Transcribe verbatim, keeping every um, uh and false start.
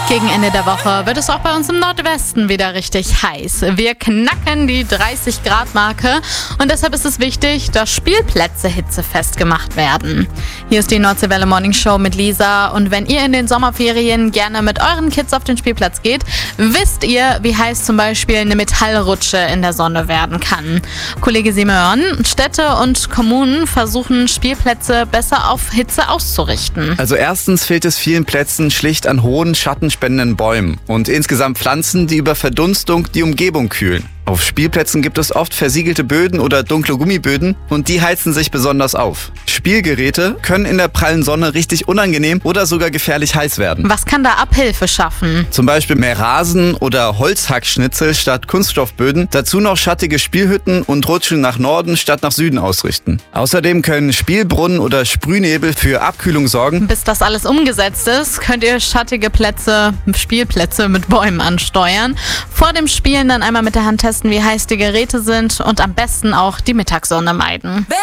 Gegen Ende der Woche wird es auch bei uns im Nordwesten wieder richtig heiß. Wir knacken die dreißig Grad Marke und deshalb ist es wichtig, dass Spielplätze hitzefest gemacht werden. Hier ist die Nordseewelle Morning Show mit Lisa und wenn ihr in den Sommerferien gerne mit euren Kids auf den Spielplatz geht, wisst ihr, wie heiß zum Beispiel eine Metallrutsche in der Sonne werden kann. Kollege Simeon, Städte und Kommunen versuchen Spielplätze besser auf Hitze auszurichten. Also erstens fehlt es vielen Plätzen schlicht an hohen, schattenspendenden Bäumen und insgesamt Pflanzen, die über Verdunstung die Umgebung kühlen. Auf Spielplätzen gibt es oft versiegelte Böden oder dunkle Gummiböden und die heizen sich besonders auf. Spielgeräte können in der prallen Sonne richtig unangenehm oder sogar gefährlich heiß werden. Was kann da Abhilfe schaffen? Zum Beispiel mehr Rasen oder Holzhackschnitzel statt Kunststoffböden, dazu noch schattige Spielhütten und Rutschen nach Norden statt nach Süden ausrichten. Außerdem können Spielbrunnen oder Sprühnebel für Abkühlung sorgen. Bis das alles umgesetzt ist, könnt ihr schattige Plätze, Spielplätze mit Bäumen ansteuern. Vor dem Spielen dann einmal mit der Hand testen, wie heiß die Geräte sind und am besten auch die Mittagssonne meiden.